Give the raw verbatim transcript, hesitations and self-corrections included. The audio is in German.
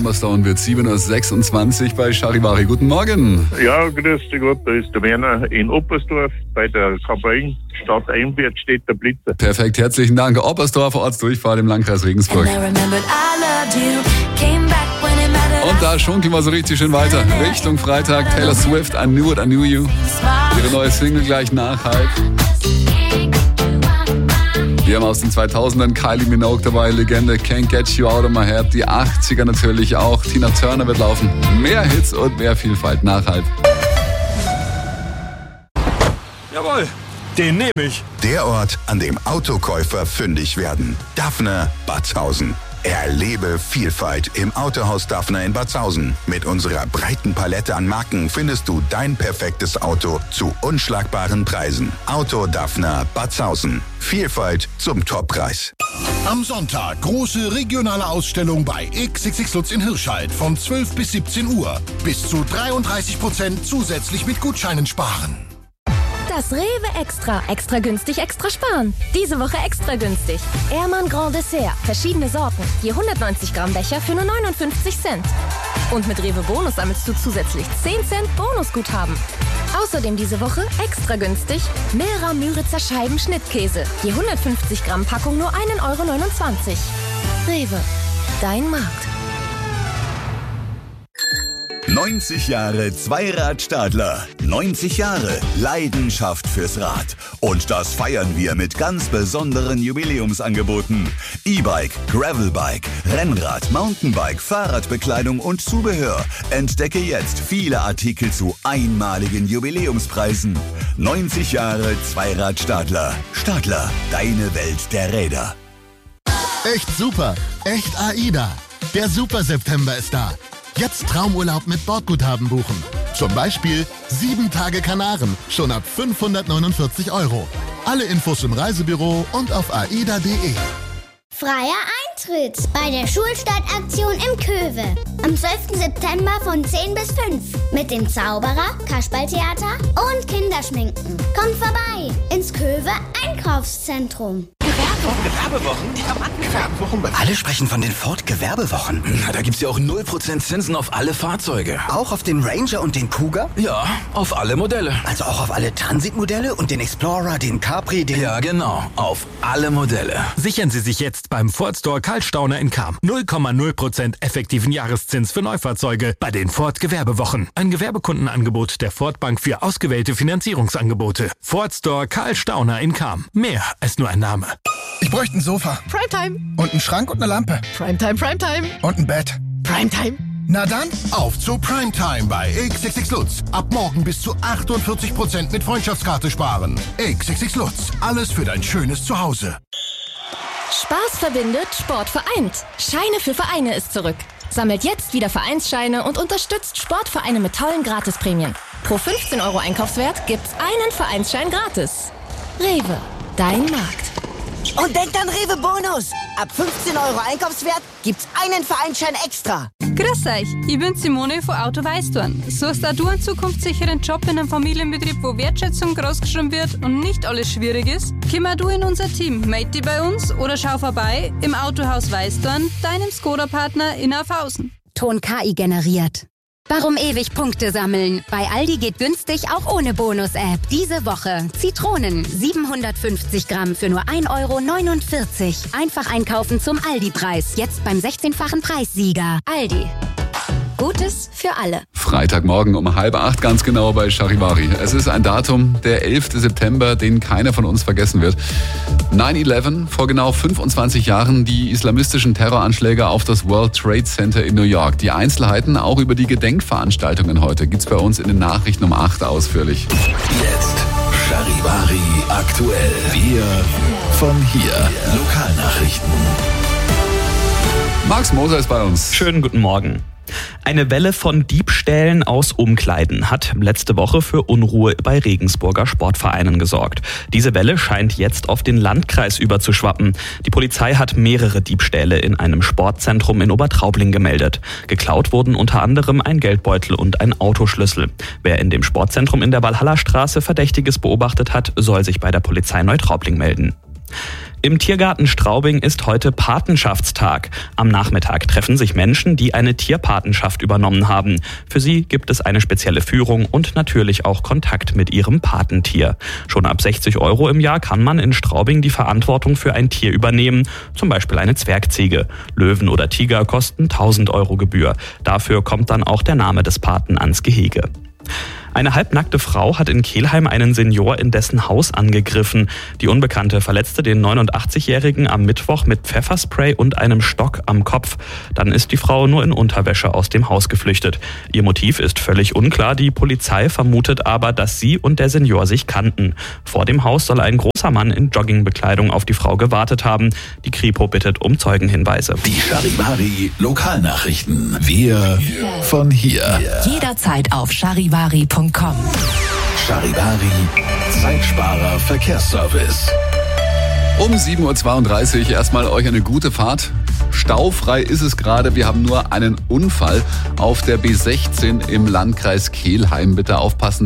Humberstone wird sieben Uhr sechsundzwanzig bei Charivari. Guten Morgen. Ja, grüß dich Gott, da ist der Werner in Oppersdorf bei der Kapellen. Stadt Einwärts steht der Blitzer. Perfekt, herzlichen Dank. Oppersdorf, Ortsdurchfahrt im Landkreis Regensburg. Und da schunkeln wir so richtig schön weiter. Richtung Freitag, Taylor Swift, I Knew It, I Knew You. Ihre neue Single gleich nach halb. Wir haben aus den zweitausendern Kylie Minogue dabei, Legende, Can't Get You Out of My Head. Die achtziger natürlich auch. Tina Turner wird laufen. Mehr Hits und mehr Vielfalt nach halb. Jawohl, den nehme ich. Der Ort, an dem Autokäufer fündig werden. Daphne, Batzhausen. Erlebe Vielfalt im Autohaus Daphne in Batzhausen. Mit unserer breiten Palette an Marken findest du dein perfektes Auto zu unschlagbaren Preisen. Auto Daphne Batzhausen. Vielfalt zum Toppreis. Am Sonntag große regionale Ausstellung bei X X X Lutz in Hirscheid von zwölf bis siebzehn Uhr. Bis zu dreiunddreißig Prozent zusätzlich mit Gutscheinen sparen. Das Rewe Extra. Extra günstig, extra sparen. Diese Woche extra günstig. Ehrmann Grand Dessert. Verschiedene Sorten. Je hundertneunzig Gramm Becher für nur neunundfünfzig Cent. Und mit Rewe Bonus sammelst du zusätzlich zehn Cent Bonusguthaben. Außerdem diese Woche extra günstig Milra Müritzer Scheiben Schnittkäse. Je hundertfünfzig Gramm Packung nur ein Euro neunundzwanzig. Rewe. Dein Markt. neunzig Jahre Zweirad-Stadler. neunzig Jahre Leidenschaft fürs Rad. Und das feiern wir mit ganz besonderen Jubiläumsangeboten. E-Bike, Gravelbike, Rennrad, Mountainbike, Fahrradbekleidung und Zubehör. Entdecke jetzt viele Artikel zu einmaligen Jubiläumspreisen. neunzig Jahre Zweirad-Stadler. Stadler, deine Welt der Räder. Echt super, echt AIDA. Der Super September ist da. Jetzt Traumurlaub mit Bordguthaben buchen. Zum Beispiel sieben Tage Kanaren, schon ab fünfhundertneunundvierzig Euro. Alle Infos im Reisebüro und auf aida punkt de. Freier Eintritt bei der Schulstadtaktion im Köwe. Am zwölften September von zehn bis fünf. Mit dem Zauberer, Kasperltheater und Kinderschminken. Kommt vorbei ins Köwe Einkaufszentrum. Gewerbewochen, Gewerbewochen, Gewerbewochen. Alle sprechen von den Ford Gewerbewochen. Na, da gibt's ja auch null Prozent Zinsen auf alle Fahrzeuge. Auch auf den Ranger und den Kuga? Ja, auf alle Modelle. Also auch auf alle Transitmodelle und den Explorer, den Capri, den... Ja, genau, auf alle Modelle. Sichern Sie sich jetzt beim Ford Store Karl Stauner in Cham. null Komma null Prozent effektiven Jahreszins für Neufahrzeuge bei den Ford Gewerbewochen. Ein Gewerbekundenangebot der Ford Bank für ausgewählte Finanzierungsangebote. Ford Store Karl Stauner in Cham. Mehr als nur ein Name. Ich bräuchte ein Sofa. Primetime. Und einen Schrank und eine Lampe. Primetime, Primetime. Und ein Bett. Primetime. Na dann, auf zu Primetime bei X X X Lutz. Ab morgen bis zu achtundvierzig Prozent mit Freundschaftskarte sparen. X X X Lutz. Alles für dein schönes Zuhause. Spaß verbindet, Sport vereint. Scheine für Vereine ist zurück. Sammelt jetzt wieder Vereinsscheine und unterstützt Sportvereine mit tollen Gratisprämien. Pro fünfzehn Euro Einkaufswert gibt's einen Vereinsschein gratis. Rewe, dein Markt. Und denkt an Rewe Bonus. Ab fünfzehn Euro Einkaufswert gibt's einen Vereinsschein extra. Grüß euch, ich bin Simone von Auto Weißdorn. Suchst auch du einen zukunftssicheren Job in einem Familienbetrieb, wo Wertschätzung großgeschrieben wird und nicht alles schwierig ist? Kümmer du in unser Team, melde dich bei uns oder schau vorbei im Autohaus Weißdorn, deinem Skoda-Partner in Aufhausen. Ton K I generiert. Warum ewig Punkte sammeln? Bei Aldi geht günstig auch ohne Bonus-App. Diese Woche Zitronen siebenhundertfünfzig Gramm für nur ein Euro neunundvierzig. Einfach einkaufen zum Aldi-Preis. Jetzt beim sechzehnfachen Preissieger. Aldi. Gutes für alle. Freitagmorgen um halb acht ganz genau bei Charivari. Es ist ein Datum, der elften September, den keiner von uns vergessen wird. neun elf, vor genau fünfundzwanzig Jahren die islamistischen Terroranschläge auf das World Trade Center in New York. Die Einzelheiten auch über die Gedenkveranstaltungen heute gibt's bei uns in den Nachrichten um acht ausführlich. Jetzt Charivari aktuell. Wir von hier. Lokalnachrichten. Max Moser ist bei uns. Schönen guten Morgen. Eine Welle von Diebstählen aus Umkleiden hat letzte Woche für Unruhe bei Regensburger Sportvereinen gesorgt. Diese Welle scheint jetzt auf den Landkreis überzuschwappen. Die Polizei hat mehrere Diebstähle in einem Sportzentrum in Obertraubling gemeldet. Geklaut wurden unter anderem ein Geldbeutel und ein Autoschlüssel. Wer in dem Sportzentrum in der Walhallerstraße Verdächtiges beobachtet hat, soll sich bei der Polizei Neutraubling melden. Im Tiergarten Straubing ist heute Patenschaftstag. Am Nachmittag treffen sich Menschen, die eine Tierpatenschaft übernommen haben. Für sie gibt es eine spezielle Führung und natürlich auch Kontakt mit ihrem Patentier. Schon ab sechzig Euro im Jahr kann man in Straubing die Verantwortung für ein Tier übernehmen, zum Beispiel eine Zwergziege. Löwen oder Tiger kosten tausend Euro Gebühr. Dafür kommt dann auch der Name des Paten ans Gehege. Eine halbnackte Frau hat in Kelheim einen Senior in dessen Haus angegriffen. Die Unbekannte verletzte den neunundachtzigjährigen am Mittwoch mit Pfefferspray und einem Stock am Kopf. Dann ist die Frau nur in Unterwäsche aus dem Haus geflüchtet. Ihr Motiv ist völlig unklar. Die Polizei vermutet aber, dass sie und der Senior sich kannten. Vor dem Haus soll ein großer Mann in Joggingbekleidung auf die Frau gewartet haben. Die Kripo bittet um Zeugenhinweise. Die Charivari Lokalnachrichten. Wir von hier. Jederzeit auf charivari punkt com. Charivari Zeitsparer Verkehrsservice. Um sieben Uhr zweiunddreißig erstmal euch eine gute Fahrt. Staufrei ist es gerade. Wir haben nur einen Unfall auf der B sechzehn im Landkreis Kelheim. Bitte aufpassen.